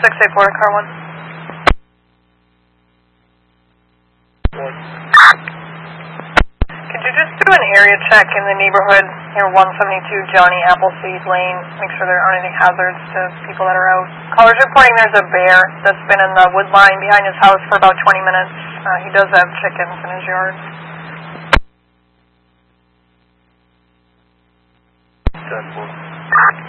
684 to car 1. Could you just do an area check in the neighborhood near 172 Johnny Appleseed Lane? Make sure there aren't any hazards to people that are out. Caller's reporting there's a bear that's been in the wood line behind his house for about 20 minutes. He does have chickens in his yard. 10-4.